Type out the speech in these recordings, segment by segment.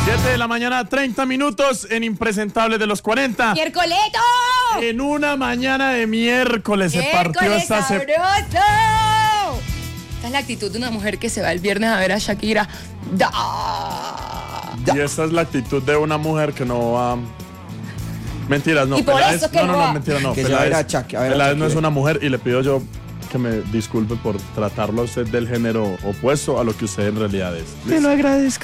7 de la mañana, 30 minutos en Impresentable de los 40. ¡Miércoleto! En una mañana de miércoles se partió esta sabroso! Esta es la actitud de una mujer que se va el viernes a ver a Shakira. Y esta es la actitud de una mujer que no va... Mentiras, no. Y por Peláez, eso que no va. mentira, no. Que se va a ver a Shakira. Peláez no es una mujer y le pido yo que me disculpe por tratarlo a usted del género opuesto a lo que usted en realidad es. Te lo agradezco.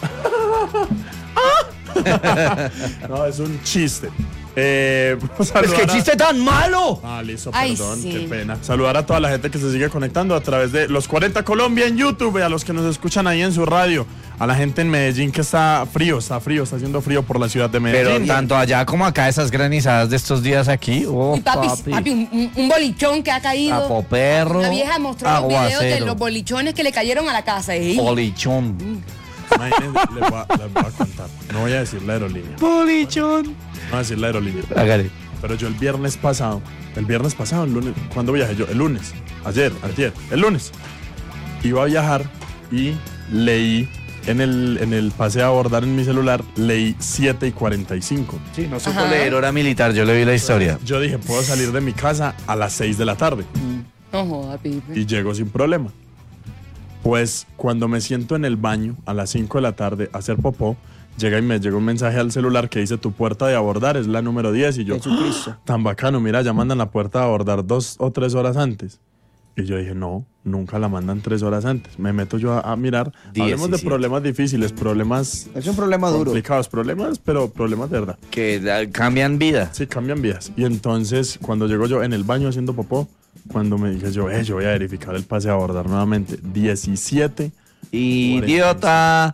No, es un chiste. ¡Es que chiste tan malo! Listo, Ay, perdón, sí. qué pena. Saludar a toda la gente que se sigue conectando a través de Los 40 Colombia en YouTube, a los que nos escuchan ahí en su radio, a la gente en Medellín que está haciendo frío por la ciudad de Medellín. Pero tanto allá como acá, esas granizadas de estos días aquí. Oh, Y papi, un bolichón que ha caído. Apoperro, La vieja mostró los videos de aguacero. los bolichones que le cayeron a la casa. Polichón. Imagínense, les voy a contar. No voy a decir la aerolínea. Polichón. No voy a decir la aerolínea. Hágale. Pero yo el viernes pasado, el lunes, ¿cuándo viajé yo? El lunes, antier, el lunes. Iba a viajar y leí en el pase a abordar en mi celular, leí 7:45. Sí, no supo leer hora militar, yo le vi la historia. Yo dije, puedo salir de mi casa a las 6 de la tarde. No joda, Pipe. Y llego sin problema. Pues cuando me siento en el baño a las 5 de la tarde a hacer popó, llega un mensaje al celular que dice tu puerta de abordar es la número 10 y yo, Jesucristo. tan bacano, mira, ya mandan la puerta de abordar 2 o 3 horas antes. Y yo dije, no, nunca la mandan 3 horas antes. Me meto yo a mirar. Hablemos de 17. problemas difíciles, problemas Es un problema duro. complicados, pero problemas de verdad. Que cambian vida. Sí, cambian vidas. Y entonces, cuando llego yo en el baño haciendo popó, cuando me dije yo voy a verificar el pase a abordar nuevamente, 17. Idiota.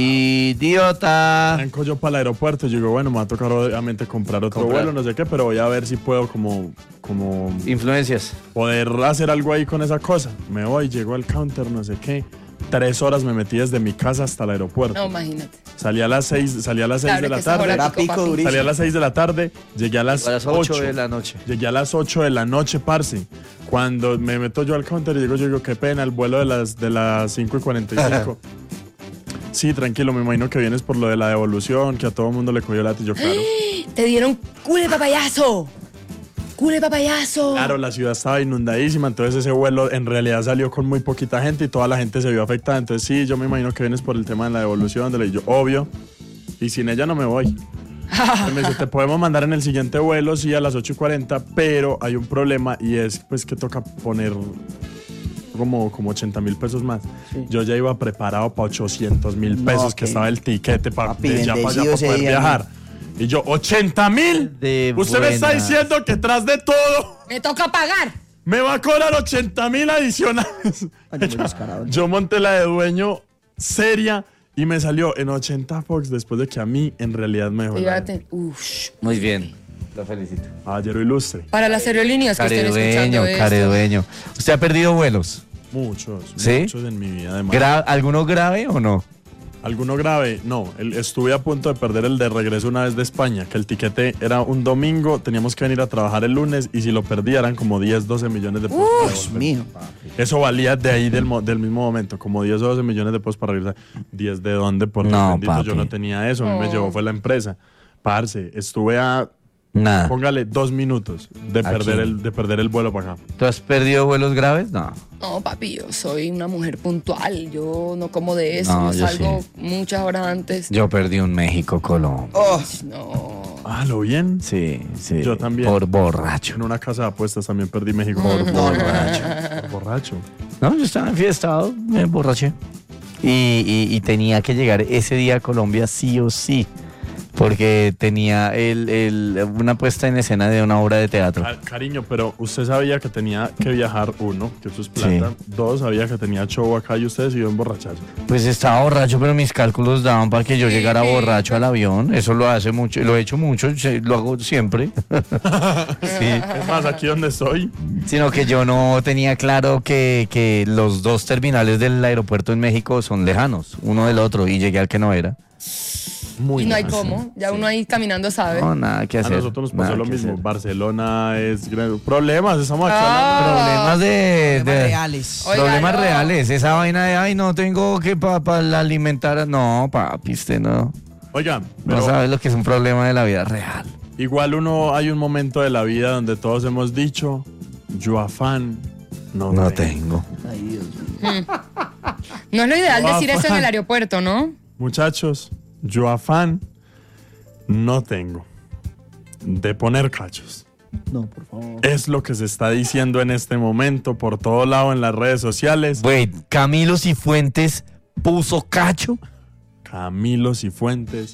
Arranco yo para el aeropuerto y digo, bueno, me va a tocar obviamente comprar otro vuelo, no sé qué, pero voy a ver si puedo como Influencias. poder hacer algo ahí con esa cosa. Me voy, llego al counter, no sé qué. 3 horas me metí desde mi casa hasta el aeropuerto. No, imagínate. Salí a las 6 Claro, de la que esa tarde. hora Era pico papi. durísimo. Salí a las 6 de la tarde, llegué a las, A las 8 de la noche. Llegué a las 8 de la noche, parce. Cuando me meto yo al counter y yo digo, qué pena, el vuelo de las 5:45. Sí, tranquilo, me imagino que vienes por lo de la devolución, que a todo el mundo le cogió lata y yo, claro. Te dieron cule papayazo. Cule papayazo. Claro, la ciudad estaba inundadísima, entonces ese vuelo en realidad salió con muy poquita gente y toda la gente se vio afectada. Entonces sí, yo me imagino que vienes por el tema de la devolución, y yo, obvio, y sin ella no me voy. Entonces me dice, te podemos mandar en el siguiente vuelo, sí, a las 8:40, pero hay un problema y es pues que toca poner como 80,000 pesos más. Sí. Yo ya iba preparado para 800,000 pesos, No, que ok. estaba el tiquete para Papi, allá para bendecido ese poder día, viajar. Y yo, 80,000. De Usted me está buenas. diciendo que tras de todo Me toca pagar. me va a cobrar 80,000 adicionales. Ay, no, muy descarado. Yo monté la de dueño seria y me salió en 80 Fox después de que a mí en realidad me dejó la- Fíjate. Ush. Muy bien. Lo felicito. Caballero ilustre. Para las aerolíneas que estén escuchando esto. Caredueño. ¿Usted ha perdido vuelos? Muchos, ¿Sí? muchos en mi vida. Además. ¿Alguno grave o no? ¿Alguno grave? No, estuve a punto de perder el de regreso una vez de España, que el tiquete era un domingo, teníamos que venir a trabajar el lunes y si lo perdía eran como 10, 12 millones de pesos. para Dios devolver. mío. Eso valía de ahí del mismo momento, como 10 o 12 millones de pesos para regresar. ¿10 de dónde? Porque No, bendito, papi. yo no tenía eso, a mí me Oh. llevó fue la empresa. Parce, estuve a, Nada. póngale 2 minutos de ¿A perder quién? de perder el vuelo para acá. ¿Tú has perdido vuelos graves? No. No, papi, yo soy una mujer puntual. Yo no como de eso. No, yo yo salgo sí. muchas horas antes. Yo perdí un México-Colombia. Oh, No. Ah, ¿lo bien? Sí, sí. Yo también. Por borracho. En una casa de apuestas también perdí México. Por borracho. Por borracho. No, yo estaba enfiestado, me emborraché. Y tenía que llegar ese día a Colombia sí o sí. Porque tenía una puesta en escena de una obra de teatro. Cariño, pero usted sabía que tenía que viajar, uno, que eso es plata. Sí. Dos, sabía que tenía show acá y usted decidió emborracharse. Pues estaba borracho, pero mis cálculos daban para que yo llegara borracho al avión. Eso lo hace mucho, lo he hecho mucho, lo hago siempre. Sí. Es más, aquí donde estoy, Sino que yo no tenía claro que los dos terminales del aeropuerto en México son lejanos, uno del otro, y llegué al que no era. muy Y no hay mal. cómo. Ya uno ahí caminando sabe. No, nada que A hacer. nosotros nos pasó nada lo que mismo. hacer. Barcelona es problemas, estamos aquí Problemas de reales. Oiga, problemas no. reales. Esa vaina de, ay, no tengo que para alimentar. No, papi, usted no. Oiga, No pero sabes lo que es un problema de la vida real. igual hay un momento de la vida donde todos hemos dicho, yo afán no tengo. Ay, Dios mío. No es lo ideal Yo decir eso en afán. el aeropuerto, ¿no? Muchachos, yo afán no tengo de poner cachos. No, por favor. Es lo que se está diciendo en este momento por todo lado en las redes sociales. Wait, Camilo Cifuentes puso cacho. Camilo Cifuentes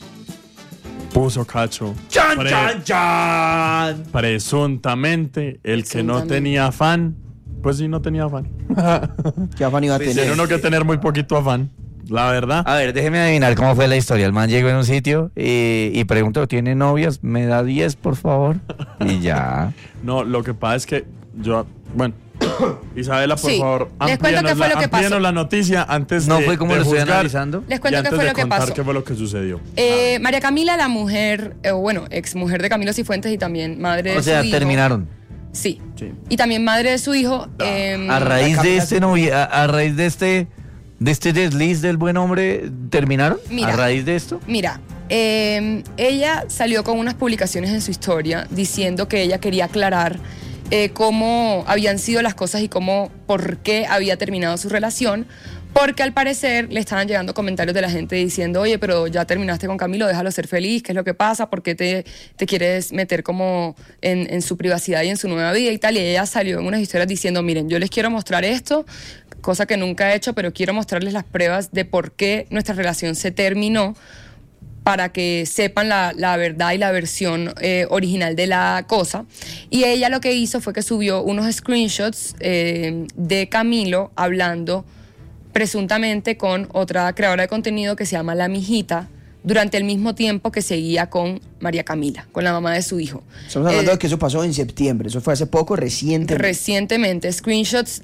puso cacho. ¡Chan, Pre- chan, chan! Presuntamente, el que no Presuntamente. tenía afán, pues sí, no tenía afán. ¿Qué afán iba a Tiene tener? uno que tener muy poquito afán, la verdad. A ver, déjeme adivinar cómo fue la historia. El man llegó en un sitio y preguntó, ¿tiene novias? ¿Me da 10, por favor? Y ya. No, lo que pasa es que bueno, Isabela, por Sí, favor, les cuento qué fue lo que pasó. amplíenos la noticia antes ¿No de fue como de lo estoy juzgar analizando? Les y cuento qué antes fue de lo que contar pasó. qué fue lo que sucedió. María Camila, la mujer, ex mujer de Camilo Cifuentes y también madre de O sea, su hijo. terminaron. Sí. Sí. Y también madre de su hijo. A raíz de Camila- este a raíz de este desliz del buen hombre, ¿terminaron? Mira. A raíz de esto. Mira, ella salió con unas publicaciones en su historia diciendo que ella quería aclarar cómo habían sido las cosas y por qué había terminado su relación, porque al parecer le estaban llegando comentarios de la gente diciendo, oye, pero ya terminaste con Camilo, déjalo ser feliz, ¿qué es lo que pasa? ¿Por qué te quieres meter como en su privacidad y en su nueva vida y tal? Y ella salió en unas historias diciendo, miren, yo les quiero mostrar esto, cosa que nunca he hecho, pero quiero mostrarles las pruebas de por qué nuestra relación se terminó, para que sepan la verdad y la versión original de la cosa. Y ella lo que hizo fue que subió unos screenshots de Camilo hablando presuntamente con otra creadora de contenido que se llama La Mijita, durante el mismo tiempo que seguía con María Camila, con la mamá de su hijo. Estamos hablando de que eso pasó en septiembre. Eso fue hace poco, Recientemente, screenshots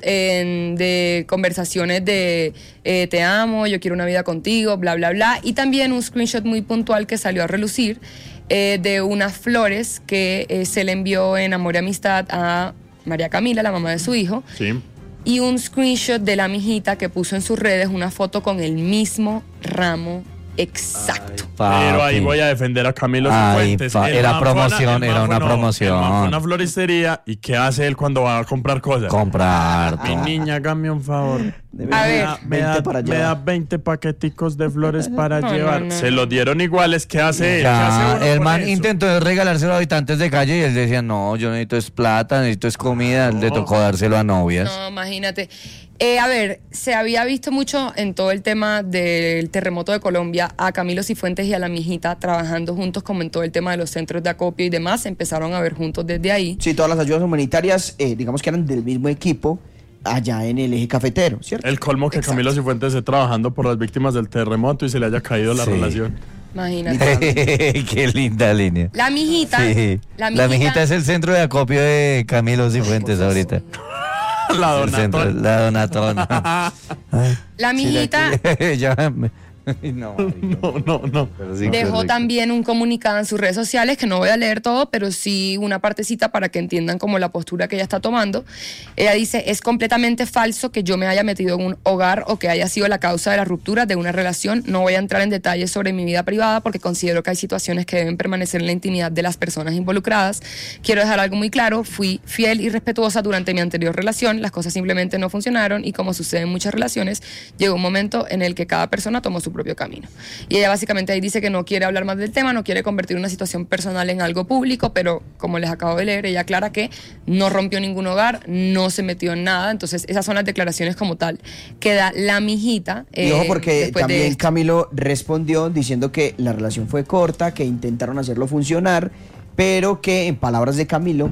de conversaciones de te amo, yo quiero una vida contigo, bla, bla, bla. Y también un screenshot muy puntual que salió a relucir de unas flores que se le envió en amor y amistad a María Camila, la mamá de su hijo. Sí. Y un screenshot de La Mijita que puso en sus redes una foto con el mismo ramo exacto. Pero ahí Papi. voy a defender a Camilo Ay, Cifuentes. pa- El era man fue promoción, el man era fue- una no, promoción. el man fue una floristería. ¿Y qué hace él cuando va a comprar cosas? Comprar. Mi niña, hágame un favor. A ver. Me da 20 para me da llevar. 20 paqueticos de flores para No, llevar. no, no. Se los dieron iguales. ¿Qué hace él? ¿Qué hace Ya, uno el con man eso? intentó regalárselo a habitantes de calle y él decía, no, yo necesito es plata, necesito es comida. Le tocó dárselo a novias. No, imagínate. A ver, se había visto mucho en todo el tema del terremoto de Colombia a Camilo Cifuentes y a La Mijita trabajando juntos, como en todo el tema de los centros de acopio y demás. Se empezaron a ver juntos desde ahí. Sí, todas las ayudas humanitarias, digamos que eran del mismo equipo allá en el eje cafetero, ¿cierto? El colmo que Exacto. Camilo Cifuentes esté trabajando por las víctimas del terremoto y se le haya caído la Sí. relación. Imagínate. Qué linda línea. La Mijita. Sí. La mijita es el centro de acopio de Camilo Cifuentes ahorita. La El centro, donatón. la donatona. Ay, La Mijita ya me- no, No. pero sí, dejó correcto. también un comunicado en sus redes sociales, que no voy a leer todo, pero sí una partecita para que entiendan como la postura que ella está tomando. Ella dice, es completamente falso que yo me haya metido en un hogar o que haya sido la causa de la ruptura de una relación. No voy a entrar en detalles sobre mi vida privada porque considero que hay situaciones que deben permanecer en la intimidad de las personas involucradas. Quiero dejar algo muy claro, fui fiel y respetuosa durante mi anterior relación, las cosas simplemente no funcionaron y como sucede en muchas relaciones, llegó un momento en el que cada persona tomó su propio camino. Y ella básicamente ahí dice que no quiere hablar más del tema, no quiere convertir una situación personal en algo público, pero como les acabo de leer, ella aclara que no rompió ningún hogar, no se metió en nada. Entonces esas son las declaraciones como tal que da La Mijita. Y ojo, porque después de también esto. Camilo respondió diciendo que la relación fue corta, que intentaron hacerlo funcionar, pero que en palabras de Camilo,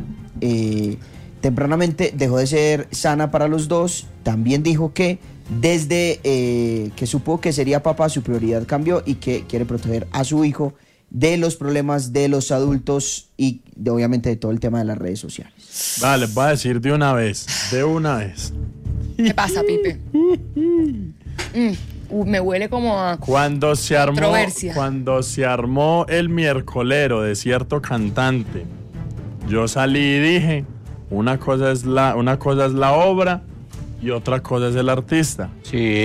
tempranamente dejó de ser sana para los dos. También dijo que desde que supo que sería papá, su prioridad cambió y que quiere proteger a su hijo de los problemas de los adultos y obviamente de todo el tema de las redes sociales. Vale, voy a decir de una vez. ¿Qué pasa, Pipe? Me huele como a... Cuando se Controversia. armó el miércolero de cierto cantante, yo salí y dije, una cosa es la obra y otra cosa es el artista. Sí.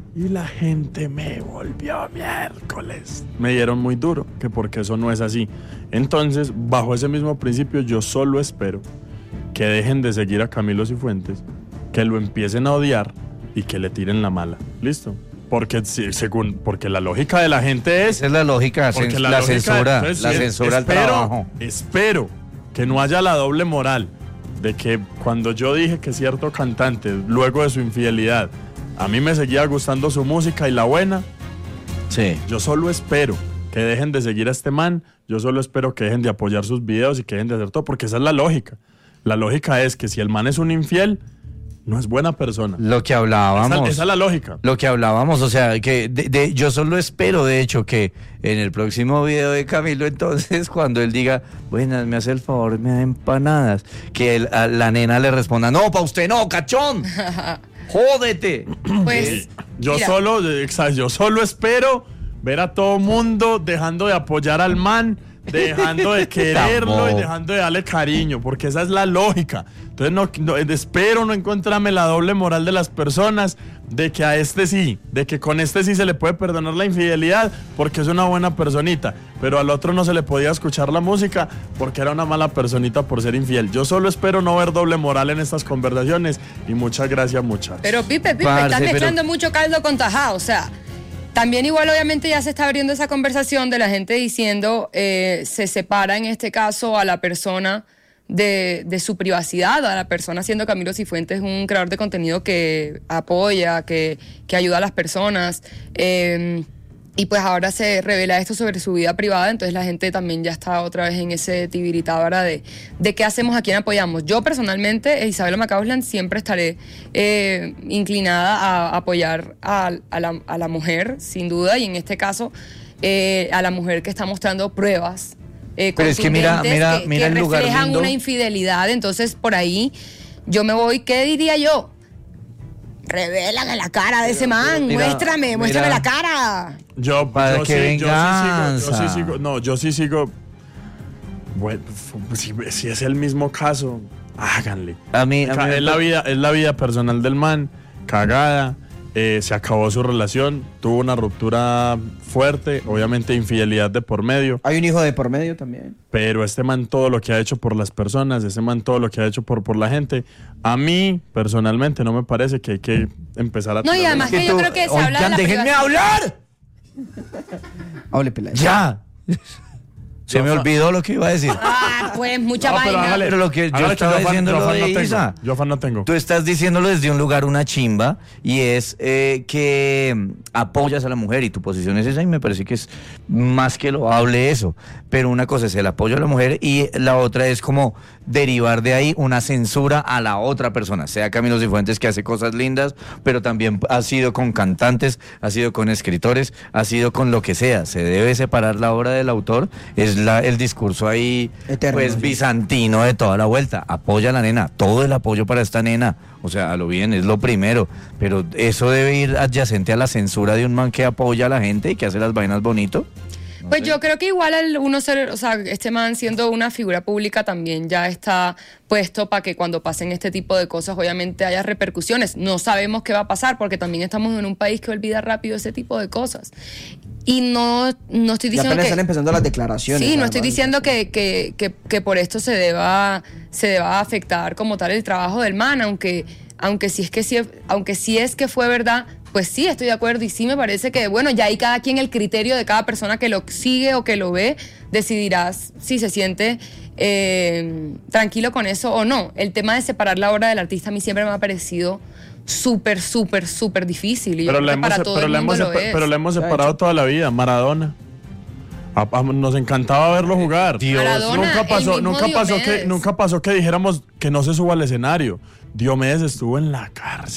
y la gente me volvió miércoles. Me dieron muy duro, que porque eso no es así. Entonces, bajo ese mismo principio, yo solo espero que dejen de seguir a Camilo Cifuentes, que lo empiecen a odiar y que le tiren la mala. ¿Listo? Porque porque la lógica de la gente es... Esa es la lógica, la censura, entonces, la censura al trabajo. Espero que no haya la doble moral de que cuando yo dije que cierto cantante, luego de su infidelidad, a mí me seguía gustando su música y la buena, sí. Yo solo espero que dejen de seguir a este man, yo solo espero que dejen de apoyar sus videos y que dejen de hacer todo, porque esa es la lógica. La lógica es que si el man es un infiel, no es buena persona. Lo que hablábamos. Esa es la lógica. Lo que hablábamos, o sea, que yo solo espero, de hecho, que en el próximo video de Camilo, entonces, cuando él diga, buenas, me hace el favor, me da empanadas, que a la nena le responda, no, pa' usted no, cachón. Jódete. Pues, yo mira. yo solo espero ver a todo mundo dejando de apoyar al man, dejando de quererlo y dejando de darle cariño, porque esa es la lógica. Entonces espero no encontrarme la doble moral de las personas, de que a este sí, de que con este sí se le puede perdonar la infidelidad porque es una buena personita, pero al otro no se le podía escuchar la música porque era una mala personita por ser infiel. Yo solo espero no ver doble moral en estas conversaciones y muchas gracias, muchachos. Pero Pipe, Parce, estás pero- mezclando mucho caldo con tajá, o sea, también igual obviamente ya se está abriendo esa conversación de la gente diciendo se separa en este caso a la persona de su privacidad, a la persona siendo Camilo Cifuentes un creador de contenido que apoya, que ayuda a las personas. Y pues ahora se revela esto sobre su vida privada, entonces la gente también ya está otra vez en ese tibiritábara de qué hacemos, a quién apoyamos. Yo personalmente, Isabela Macausland, siempre estaré inclinada a apoyar a la mujer, sin duda, y en este caso a la mujer que está mostrando pruebas Pero es que mira contundentes que el lugar reflejan lindo. una infidelidad, entonces por ahí yo me voy, ¿qué diría yo? Revélame la cara de ese man, muéstrame la cara. Yo sí sigo. Bueno, si es el mismo caso, háganle. A mí Es la vida personal del man, cagada. Se acabó su relación, tuvo una ruptura fuerte, obviamente infidelidad de por medio. Hay un hijo de por medio también. Pero este man todo lo que ha hecho por las personas, este man todo lo que ha hecho por la gente, a mí personalmente no me parece que hay que empezar a... No, y además que yo creo que se habla de la déjenme privacidad. hablar. Hable, Peláez. Ya. Se me olvidó lo que iba a decir. Ah, pues mucha No, pero vaina. hágale. Pero lo que yo Hágale, estaba diciendo lo de no Isa. tengo. Yo afán no tengo. Tú estás diciéndolo desde un lugar una chimba y es que apoyas a la mujer y tu posición es esa y me parece que es más que loable eso. Pero una cosa es el apoyo a la mujer y la otra es como derivar de ahí una censura a la otra persona. Sea Camilo Cifuentes, que hace cosas lindas, pero también ha sido con cantantes, ha sido con escritores, ha sido con lo que sea. Se debe separar la obra del autor. Es el discurso ahí Eterno, pues sí. bizantino de toda la vuelta. Apoya a la nena, todo el apoyo para esta nena, o sea, a lo bien, es lo primero, pero eso debe ir adyacente a la censura de un man que apoya a la gente y que hace las vainas bonito. Pues yo creo que igual al uno ser, o sea, este man siendo una figura pública también ya está puesto para que cuando pasen este tipo de cosas obviamente haya repercusiones. No sabemos qué va a pasar porque también estamos en un país que olvida rápido ese tipo de cosas. Y no estoy Y diciendo apenas que... están empezando las declaraciones. Sí, no estoy además. diciendo que por esto se deba afectar como tal el trabajo del man, aunque sí es que fue verdad, pues sí, estoy de acuerdo y sí me parece que, bueno, ya ahí cada quien el criterio de cada persona que lo sigue o que lo ve decidirá si se siente tranquilo con eso o no. El tema de separar la obra del artista a mí siempre me ha parecido súper, súper, súper difícil y yo Pero creo que para todo el mundo lo es. la hemos separado toda la vida. Maradona. Nos encantaba verlo jugar. Maradona, el mismo Diomedes. Nunca pasó que dijéramos que no se suba al escenario. Diomedes estuvo en la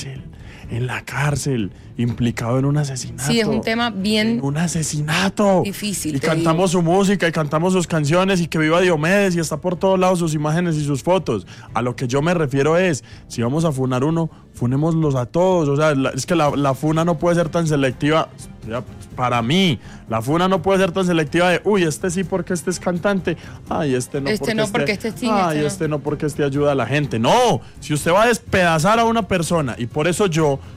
cárcel, implicado en un asesinato. Sí, es un tema bien un asesinato difícil, y te cantamos su música y cantamos sus canciones y que viva Diomedes y está por todos lados sus imágenes y sus fotos. A lo que yo me refiero es, si vamos a funar uno, funémoslos a todos. O sea, es que la funa no puede ser tan selectiva. Ya, para mí, la funa no puede ser tan selectiva de, uy, este sí porque este es cantante, ay, este no porque este sí, ay, este no porque este ayuda a la gente. No, si usted va a despedazar a una persona y por eso yo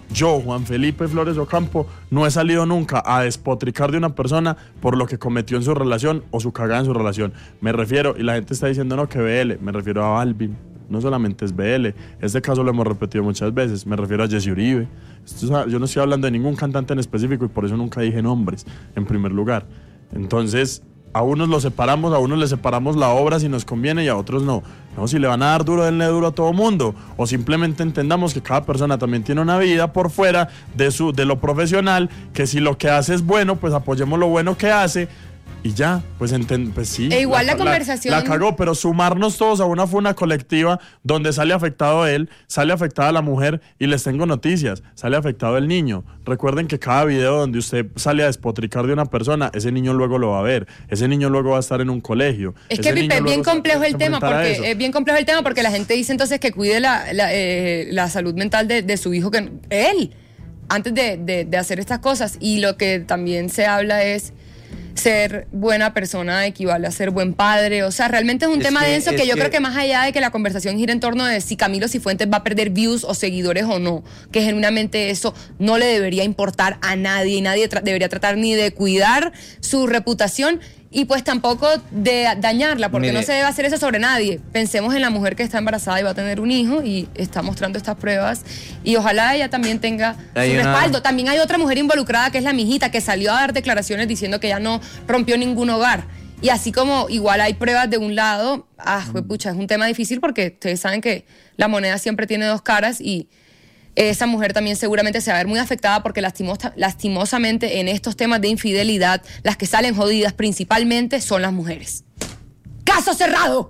Yo, Juan Felipe Flores Ocampo, no he salido nunca a despotricar de una persona por lo que cometió en su relación o su cagada en su relación. Me refiero, y la gente está diciendo no, que BL, me refiero a Balvin. No solamente es BL, este caso lo hemos repetido muchas veces, me refiero a Jesse Uribe. Yo no estoy hablando de ningún cantante en específico y por eso nunca dije nombres, en primer lugar. Entonces, a unos los separamos, a unos les separamos la obra si nos conviene y a otros no. No, si le van a dar duro, denle duro a todo mundo. O simplemente entendamos que cada persona también tiene una vida por fuera de lo profesional, que si lo que hace es bueno, pues apoyemos lo bueno que hace. Y ya, pues sí. E igual la conversación... La cagó, pero sumarnos todos a una funa colectiva donde sale afectado él, sale afectada la mujer, y les tengo noticias, sale afectado el niño. Recuerden que cada video donde usted sale a despotricar de una persona, ese niño luego lo va a ver, ese niño luego va a estar en un colegio. Es que es bien complejo el tema, porque la gente dice entonces que cuide la salud mental de su hijo, que él, antes de hacer estas cosas. Y lo que también se habla es... ser buena persona equivale a ser buen padre. O sea, realmente es un tema denso que yo creo que más allá de que la conversación gire en torno de si Camilo Cifuentes va a perder views o seguidores o no, que genuinamente eso no le debería importar a nadie y nadie debería tratar ni de cuidar su reputación y pues tampoco de dañarla, porque no se debe hacer eso sobre nadie. Pensemos en la mujer que está embarazada y va a tener un hijo y está mostrando estas pruebas y ojalá ella también tenga su respaldo. También hay otra mujer involucrada que es la mijita, que salió a dar declaraciones diciendo que ella no rompió ningún hogar. Y así como igual hay pruebas de un lado, pucha, es un tema difícil porque ustedes saben que la moneda siempre tiene dos caras y esa mujer también seguramente se va a ver muy afectada porque lastimosamente en estos temas de infidelidad, las que salen jodidas principalmente son las mujeres. ¡Caso cerrado!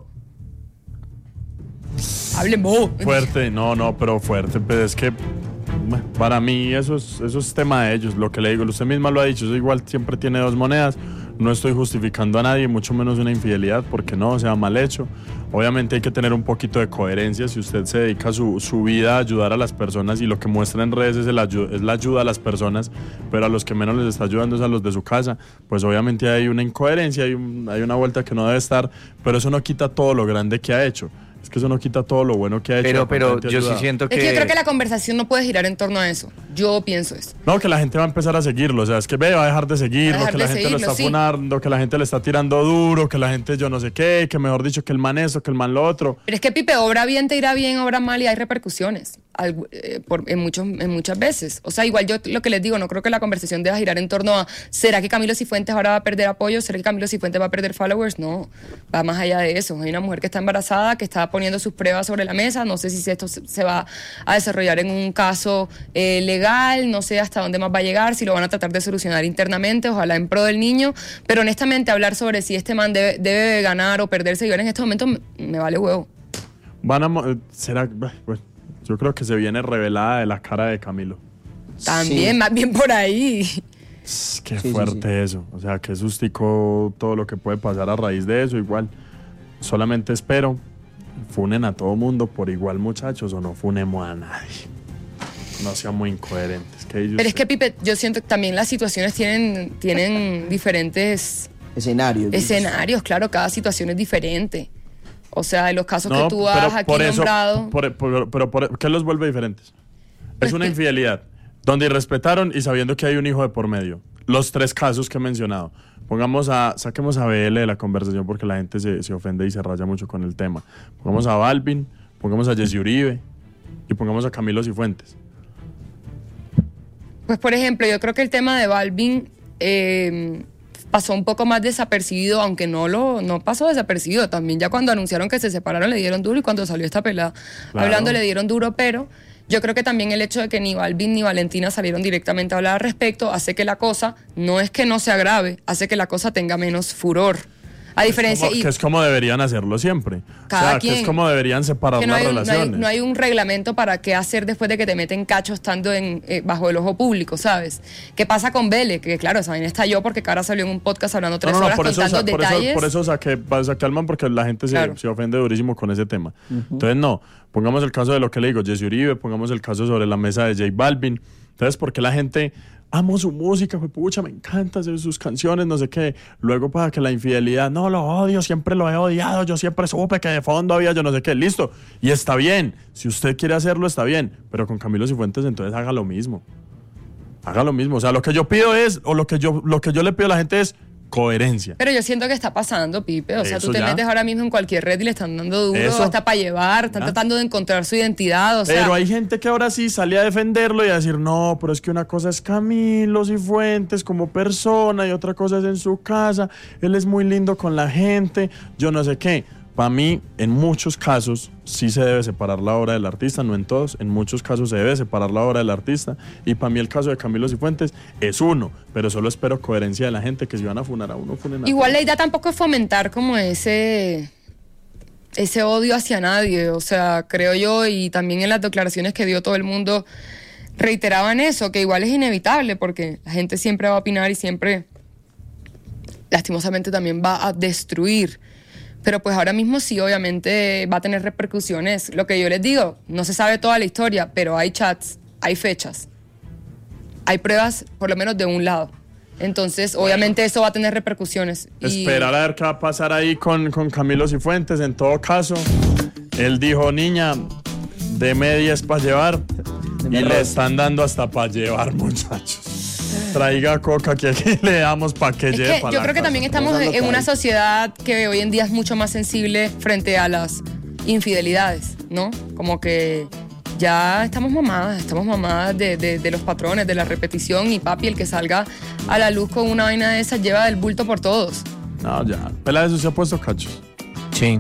Hablen vos. Fuerte, pero fuerte. Pero es que para mí eso es tema de ellos. Lo que le digo, usted misma lo ha dicho, eso igual siempre tiene dos monedas. No estoy justificando a nadie, mucho menos una infidelidad, porque no, sea mal hecho. Obviamente hay que tener un poquito de coherencia. Si usted se dedica su vida a ayudar a las personas y lo que muestra en redes es la ayuda a las personas, pero a los que menos les está ayudando es a los de su casa, pues obviamente hay una incoherencia, hay una vuelta que no debe estar, pero eso no quita todo lo grande que ha hecho. Es que eso no quita todo lo bueno que ha hecho. Pero yo sí siento que... Es que yo creo que la conversación no puede girar en torno a eso. Yo pienso eso. No, que la gente va a empezar a seguirlo. O sea, es que va a dejar de seguirlo, que la gente lo está funando, que la gente le está tirando duro, que la gente yo no sé qué, que mejor dicho que el man eso, que el man lo otro. Pero es que Pipe, obra bien te irá bien, obra mal y hay repercusiones. En muchas veces. O sea, igual yo lo que les digo, no creo que la conversación deba girar en torno a ¿será que Camilo Cifuentes ahora va a perder apoyo? ¿Será que Camilo Cifuentes va a perder followers? No, va más allá de eso. Hay una mujer que está embarazada, que está poniendo sus pruebas sobre la mesa. No sé si esto se va a desarrollar en un caso legal, no sé hasta dónde más va a llegar, si lo van a tratar de solucionar internamente, ojalá en pro del niño, pero honestamente hablar sobre si este man debe ganar o perder seguidores en este momento me vale huevo. ¿Será? Bueno, yo creo que se viene revelada de la cara de Camilo. También, más bien por ahí. Qué fuerte eso. O sea, qué sustico todo lo que puede pasar a raíz de eso. Igual, solamente espero funen a todo mundo por igual, muchachos, o no funemos a nadie. No sean muy incoherentes. Pero es que, Pipe, yo siento que también las situaciones tienen diferentes... Escenarios, claro, cada situación es diferente. O sea, de los casos que tú has aquí nombrado... Pero ¿qué los vuelve diferentes? Es una infidelidad, donde irrespetaron y sabiendo que hay un hijo de por medio. Los 3 casos que he mencionado. Saquemos a BL de la conversación porque la gente se ofende y se raya mucho con el tema. Pongamos a Balvin, pongamos a Jesse Uribe y pongamos a Camilo Cifuentes. Pues, por ejemplo, yo creo que el tema de Balvin... pasó un poco más desapercibido, aunque no pasó desapercibido. También ya cuando anunciaron que se separaron le dieron duro y cuando salió esta pelada hablando le dieron duro, pero yo creo que también el hecho de que ni Balvin ni Valentina salieron directamente a hablar al respecto hace que la cosa, no es que no se agrave, hace que la cosa tenga menos furor. A diferencia... Que es como deberían hacerlo siempre. Cada quien, que es como deberían separar las relaciones. No hay un reglamento para qué hacer después de que te meten cacho estando bajo el ojo público, ¿sabes? ¿Qué pasa con Vélez? Que claro, esa vaina estalló porque Cara salió en un podcast hablando 3 horas contando detalles. Por eso saqué al man, porque la gente se ofende durísimo con ese tema. Entonces no, pongamos el caso de lo que le digo, Jesse Uribe, pongamos el caso sobre la mesa de J Balvin. Entonces, ¿por qué la gente amo su música, pucha, me encanta sus canciones, no sé qué. Luego para que la infidelidad, no, lo odio, siempre lo he odiado, yo siempre supe que de fondo había yo no sé qué, listo. Y está bien, si usted quiere hacerlo está bien, pero con Camilo Cifuentes entonces haga lo mismo. Haga lo mismo, o sea, lo que yo pido es, o lo que yo le pido a la gente es coherencia. Pero yo siento que está pasando, Pipe. O sea, Eso tú te ya. metes ahora mismo en cualquier red y le están dando duro, Eso. hasta para llevar, están Ya. tratando de encontrar su identidad. O sea, Pero hay gente que ahora sí sale a defenderlo y a decir, no, pero es que una cosa es Camilo Cifuentes como persona y otra cosa es en su casa, él es muy lindo con la gente, yo no sé qué. Para mí, en muchos casos, sí se debe separar la obra del artista, no en todos, en muchos casos se debe separar la obra del artista. Y para mí el caso de Camilo Cifuentes es uno, pero solo espero coherencia de la gente, que si van a funar a uno, funen a igual la todos. idea tampoco es fomentar como ese odio hacia nadie. O sea, creo yo, y también en las declaraciones que dio todo el mundo, reiteraban eso, que igual es inevitable, porque la gente siempre va a opinar y siempre, lastimosamente, también va a destruir. Pero pues ahora mismo sí, obviamente va a tener repercusiones. Lo que yo les digo, no se sabe toda la historia, pero hay chats, hay fechas, hay pruebas por lo menos de un lado. Entonces, obviamente eso va a tener repercusiones. Esperar a ver qué va a pasar ahí con Camilo Cifuentes. En todo caso, él dijo, niña, deme 10 para llevar. Y le están dando hasta para llevar, muchachos. Traiga coca que aquí le damos para que Es lleve que para yo la creo que casa. también estamos Vamos a lo que en una hay. sociedad que hoy en día es mucho más sensible frente a las infidelidades, ¿no? Como que ya estamos mamadas de los patrones, de la repetición, y papi, el que salga a la luz con una vaina de esas lleva del bulto por todos. No, ya. Pela de eso se ha puesto cachos. Sí,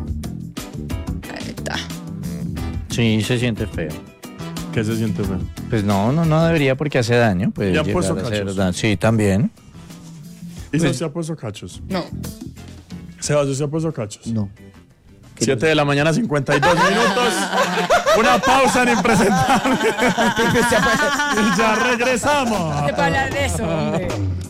Ahí está. sí, se siente feo. ¿Qué se siente feo? Pues no debería porque hace daño. Puede Ya han llegar puesto a hacer cachos. daño. Sí, también. ¿Y Pues- se ha puesto cachos? No. Sebas, ¿se ha puesto cachos? No. 7 de la mañana, 52 minutos. Una pausa en Impresentable. Y ya regresamos. ¿Qué para hablar de eso, hombre?